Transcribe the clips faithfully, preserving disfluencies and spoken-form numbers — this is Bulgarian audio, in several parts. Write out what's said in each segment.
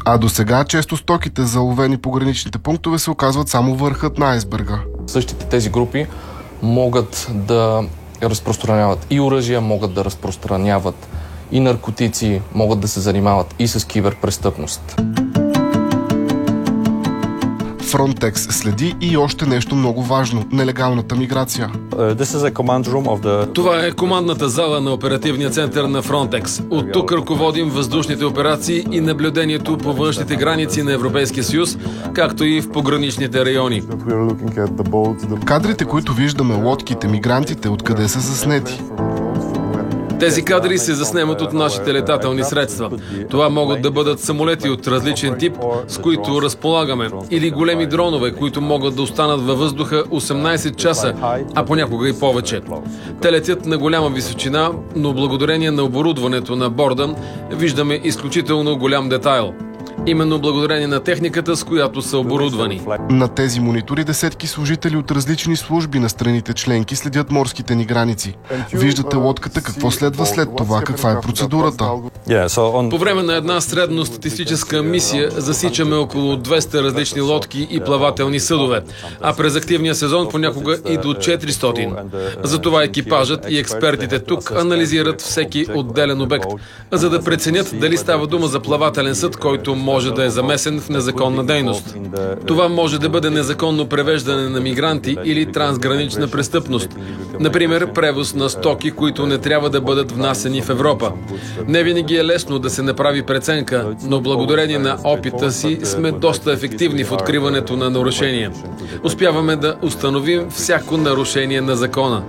А до сега често стоките, заловени по граничните пунктове, се оказват само върхът на айсберга. Същите тези групи могат да разпространяват и оръжия, могат да разпространяват и наркотици, могат да се занимават и с киберпрестъпност. Frontex следи и още нещо много важно – нелегалната миграция. Това е командната зала на оперативния център на Frontex. От тук ръководим въздушните операции и наблюдението по външните граници на Европейския съюз, както и в пограничните райони. Кадрите, които виждаме, лодките, мигрантите, откъде са заснети? Тези кадри се заснемат от нашите летателни средства. Това могат да бъдат самолети от различен тип, с които разполагаме, или големи дронове, които могат да останат във въздуха осемнайсет часа, а понякога и повече. Те летят на голяма височина, но благодарение на оборудването на борда виждаме изключително голям детайл. Именно благодарение на техниката, с която са оборудвани. На тези монитори десетки служители от различни служби на страните членки следят морските ни граници. Виждате лодката, какво следва след това, каква е процедурата. По време на една средностатистическа мисия засичаме около двеста различни лодки и плавателни съдове, а през активния сезон понякога и до четиристотин. Затова екипажът и експертите тук анализират всеки отделен обект, за да преценят дали става дума за плавателен съд, който може да е замесен в незаконна дейност. Това може да бъде незаконно превеждане на мигранти или трансгранична престъпност. Например, превоз на стоки, които не трябва да бъдат внасени в Европа. Не винаги е лесно да се направи преценка, но благодарение на опита си сме доста ефективни в откриването на нарушения. Успяваме да установим всяко нарушение на закона.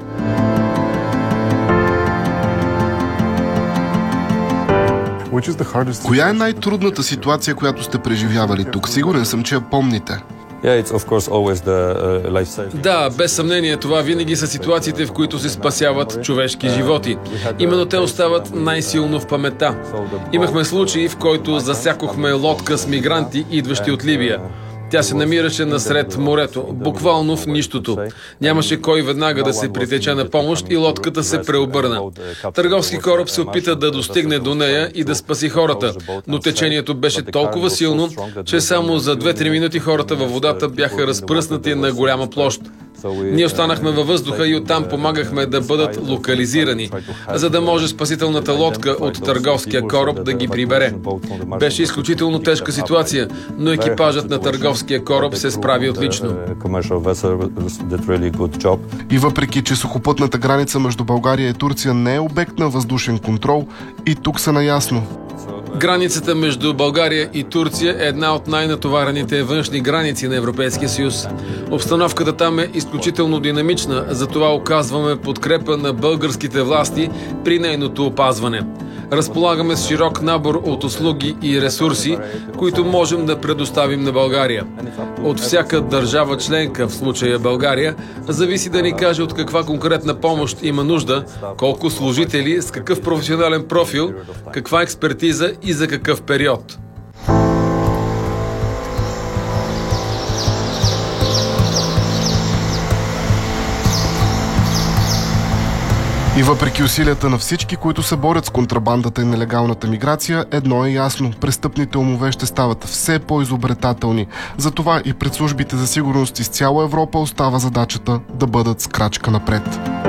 Коя е най-трудната ситуация, която сте преживявали тук? Сигурен съм, че я помните. Да, без съмнение, това винаги са ситуациите, в които се спасяват човешки животи. Именно те остават най-силно в паметта. Имахме случаи, в който засякохме лодка с мигранти, идващи от Либия. Тя се намираше насред морето, буквално в нищото. Нямаше кой веднага да се притече на помощ и лодката се преобърна. Търговски кораб се опита да достигне до нея и да спаси хората, но течението беше толкова силно, че само за две-три минути хората във водата бяха разпръснати на голяма площ. Ние останахме във въздуха и оттам помагахме да бъдат локализирани, за да може спасителната лодка от търговския кораб да ги прибере. Беше изключително тежка ситуация, но екипажът на търговския кораб се справи отлично. И въпреки, че сухопътната граница между България и Турция не е обект на въздушен контрол, и тук са наясно. Границата между България и Турция е една от най-натоварените външни граници на Европейския съюз. Обстановката там е изключително динамична, затова оказваме подкрепа на българските власти при нейното опазване. Разполагаме с широк набор от услуги и ресурси, които можем да предоставим на България. От всяка държава членка, в случая България, зависи да ни каже от каква конкретна помощ има нужда, колко служители, с какъв професионален профил, каква експертиза и за какъв период. И въпреки усилията на всички, които се борят с контрабандата и нелегалната миграция, едно е ясно – престъпните умове ще стават все по-изобретателни. Затова и пред службите за сигурност из цяла Европа остава задачата да бъдат с крачка напред.